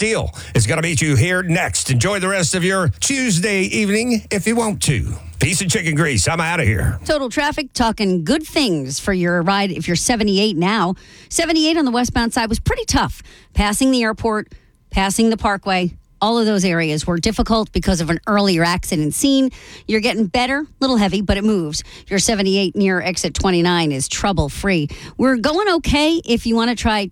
Steele is going to meet you here next. Enjoy the rest of your Tuesday evening if you want to. Piece of chicken grease. I'm out of here. Total Traffic talking good things for your ride if you're 78 now. 78 on the westbound side was pretty tough. Passing the airport, passing the parkway. All of those areas were difficult because of an earlier accident scene. You're getting better, a little heavy, but it moves. Your 78 near exit 29 is trouble-free. We're going okay if you want to try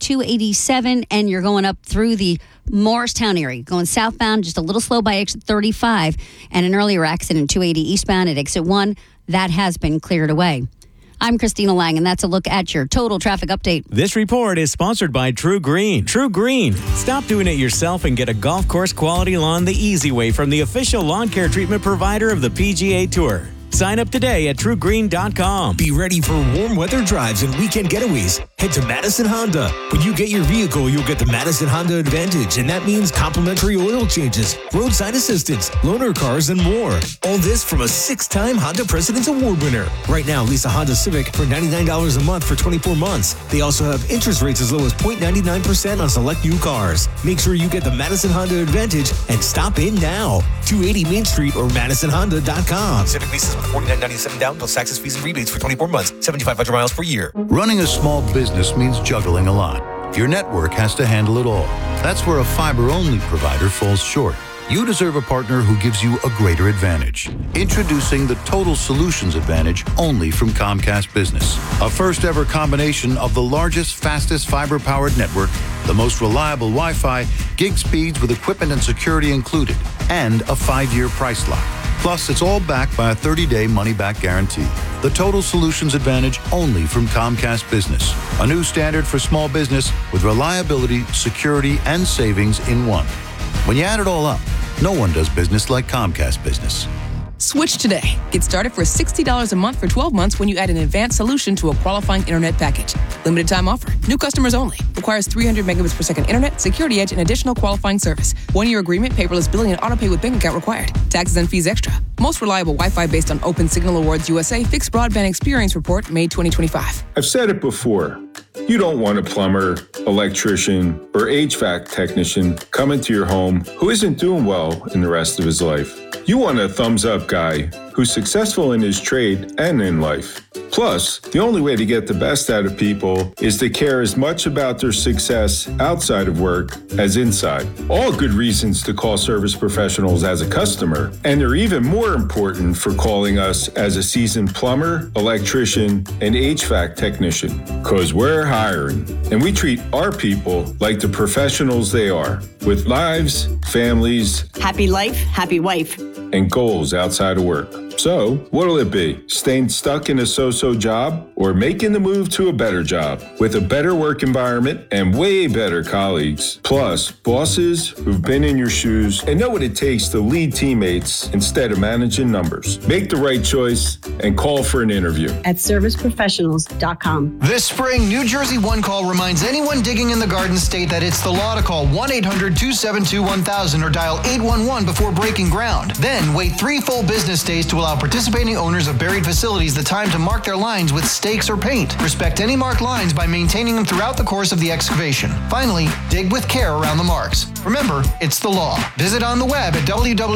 287 and you're going up through the Morristown area. Going southbound, just a little slow by exit 35. And an earlier accident, 280 eastbound at exit 1, that has been cleared away. I'm Christina Lang, and that's a look at your total traffic update. This report is sponsored by True Green. True Green. Stop doing it yourself and get a golf course quality lawn the easy way from the official lawn care treatment provider of the PGA Tour. Sign up today at TrueGreen.com. Be ready for warm weather drives and weekend getaways. Head to Madison Honda. When you get your vehicle, you'll get the Madison Honda Advantage, and that means complimentary oil changes, roadside assistance, loaner cars, and more. All this from a 6-time Honda President's Award winner. Right now, lease a Honda Civic for $99 a month for 24 months. They also have interest rates as low as 0.99% on select new cars. Make sure you get the Madison Honda Advantage and stop in now. 280 Main Street or MadisonHonda.com. Civic leases with $49.97 down plus taxes, fees, and rebates for 24 months, 7,500 miles per year. Running a small business means juggling a lot. Your network has to handle it all. That's where a fiber-only provider falls short. You deserve a partner who gives you a greater advantage. Introducing the Total Solutions Advantage only from Comcast Business. A first-ever combination of the largest, fastest fiber-powered network, the most reliable Wi-Fi, gig speeds with equipment and security included, and a 5-year price lock. Plus, it's all backed by a 30-day money-back guarantee. The Total Solutions Advantage only from Comcast Business. A new standard for small business with reliability, security, and savings in one. When you add it all up, no one does business like Comcast Business. Switch today. Get started for $60 a month for 12 months when you add an advanced solution to a qualifying internet package. Limited time offer. New customers only. Requires 300 megabits per second internet, security edge, and additional qualifying service. 1-year agreement, paperless billing, and autopay with bank account required. Taxes and fees extra. Most reliable Wi-Fi based on Open Signal Awards USA Fixed Broadband Experience Report, May 2025. I've said it before. You don't want a plumber, electrician, or HVAC technician coming to your home who isn't doing well in the rest of his life. You want a thumbs-up guy who's successful in his trade and in life. Plus, the only way to get the best out of people is to care as much about their success outside of work as inside. All good reasons to call Service Professionals as a customer, and they're even more important for calling us as a seasoned plumber, electrician, and HVAC technician, because we're hiring, and we treat our people like the professionals they are, with lives, families, happy life, happy wife, and goals outside of work. So, what'll it be? Staying stuck in a so-so job or making the move to a better job with a better work environment and way better colleagues? Plus, bosses who've been in your shoes and know what it takes to lead teammates instead of managing numbers. Make the right choice and call for an interview at serviceprofessionals.com. This spring, New Jersey One Call reminds anyone digging in the Garden State that it's the law to call 1-800-272-1000 or dial 811 before breaking ground. Then wait 3 full business days to allow participating owners of buried facilities the time to mark their lines with stakes or paint. Respect any marked lines by maintaining them throughout the course of the excavation. Finally, dig with care around the marks. Remember, it's the law. Visit on the web at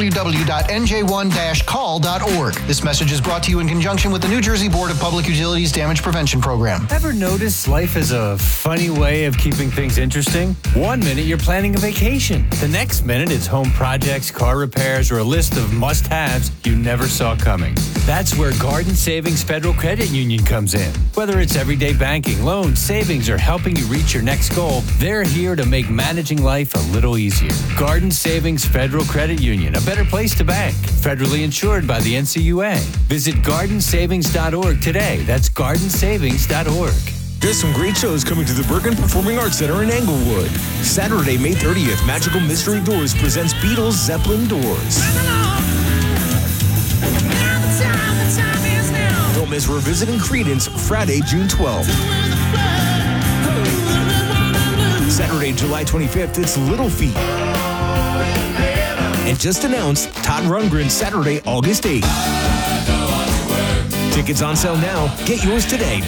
www.nj1-call.org. This message is brought to you in conjunction with the New Jersey Board of Public Utilities Damage Prevention Program. Ever notice life is a funny way of keeping things interesting? One minute you're planning a vacation. The next minute it's home projects, car repairs, or a list of must-haves you never saw coming. That's where Garden Savings Federal Credit Union comes in. Whether it's everyday banking, loans, savings, or helping you reach your next goal, they're here to make managing life a little easier. Garden Savings Federal Credit Union, a better place to bank. Federally insured by the NCUA. Visit gardensavings.org today. That's gardensavings.org. There's some great shows coming to the Bergen Performing Arts Center in Englewood. Saturday, May 30th, Magical Mystery Doors presents Beatles Zeppelin Doors. Don't miss Revisiting Creedence Friday, June 12th. Saturday, July 25th, it's Little Feat. And just announced Todd Rundgren Saturday, August 8th. Tickets on sale now. Get yours today.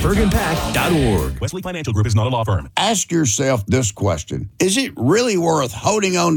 BergenPack.org. Wesley Financial Group is not a law firm. Ask yourself this question. Is it really worth holding on